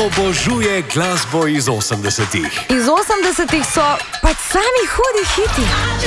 obožuje glasbo iz 80-ih. Iz 80-ih so pač sami hudi hiti.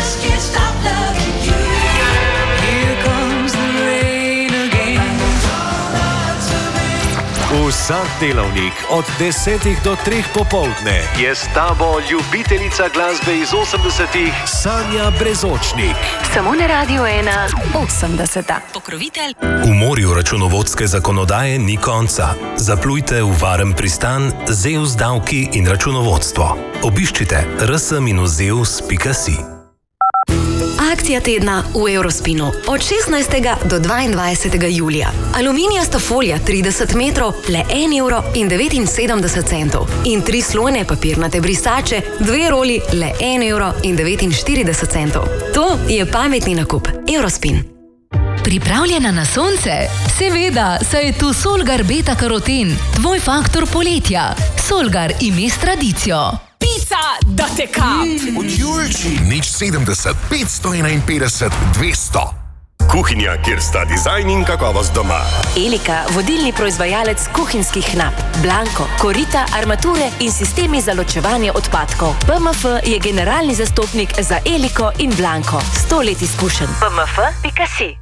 Vsak delavnik od 10 do 3 popoldne je s tabo ljubiteljica glasbe iz 80-ih Sanja Brezočnik. Samo na Radio 1 80. Pokrovitelj. V morju računovodske zakonodaje ni konca. Zaplujte v varen pristan Zeus davki in računovodstvo. Obiščite rs-zeus.si. Akcija tedna v Eurospinu od 16. do 22. julija. Aluminijasta folija 30 metrov, le 1,79 € in 3 slojne papirnate brisače, 2 roli, le 1,49 €. To je pametni nakup. Eurospin. Pripravljena na sonce? Seveda, saj je tu Solgar Beta Karoten, tvoj faktor poletja. Solgar ime s tradicijo. Pica, da te kap! Od Julči, nič 70, 551, 200. Kuhinja, kjer sta dizajn in kakovost doma. Elika, vodilni proizvajalec kuhinjskih knap. Blanko, korita, armature in sistemi za ločevanje odpadkov. BMF je generalni zastopnik za Eliko in Blanko. 100 let izkušenj. bmf.si.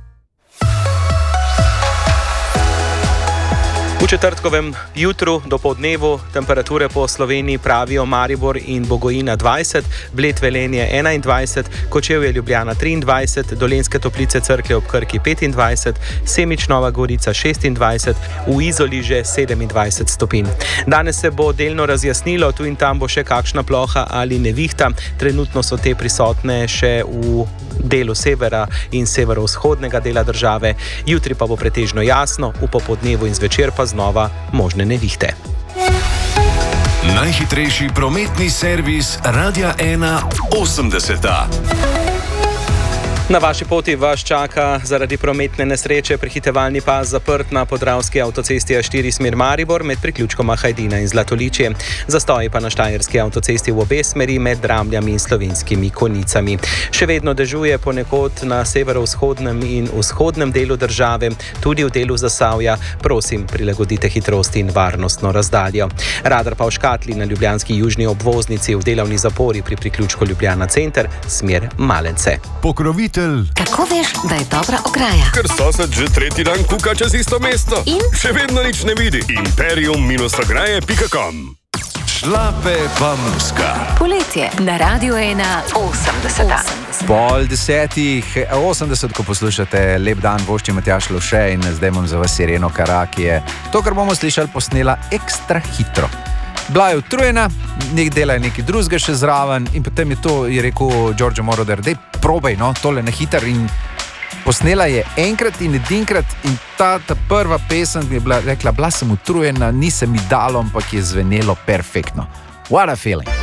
V četrtkovem jutru do poldnevu temperature po Sloveniji pravijo Maribor in Bogojina 20, Bled Velenje 21, Kočevje Ljubljana 23, Dolenjske Toplice Cerklje ob Krki 25, Semič Nova Gorica 26, v Izoli že 27 stopinj. Danes se bo delno razjasnilo, tu in tam bo še kakšna ploha ali nevihta. Trenutno so te prisotne še v delu severa in severovzhodnega dela države. Jutri pa bo pretežno jasno, v popoldnevu in zvečer pa znova možne nevihte. Najhitrejši prometni servis Radia 1 80. Na vaši poti vas čaka zaradi prometne nesreče prehitevalni pas zaprt na podravski avtocesti A4 smer Maribor med priključkoma Hajdina in Zlatoličje. Zastoji pa na štajerski avtocesti v obe smeri med Dramljami in Slovenskimi Konjicami. Še vedno dežuje ponekod na severovzhodnem in vzhodnem delu države, tudi v delu Zasavja. Prosim, prilagodite hitrost in varnostno razdaljo. Radar pa v škatli na ljubljanski južni obvoznici v delovni zapori pri priključku Ljubljana Center smer Malence. Pokrovitelj. Kako veš, da je dobra ograja? Ker sosed že tretji dan kuka čez isto mesto. In? Še vedno nič ne vidi. Imperium-ograje.com. Šlape pa muska. Poletje na Radio 1 80. Pol 10:80, ko poslušate Lep dan, vošči Matjaž Lovše in zdaj imam za vas Sireno Kara, ki je to, kar bomo slišali, posnela ekstra hitro. Bila je utrujena, nek dela je nekaj drugega še zraven in potem je rekel Giorgio Moroder, dej probaj, no, tole na hiter in posnela je enkrat in edinkrat in ta prva pesem mi je bila, rekla, bila sem utrujena, ni se mi dalo, ampak je zvenelo perfektno. What a feeling.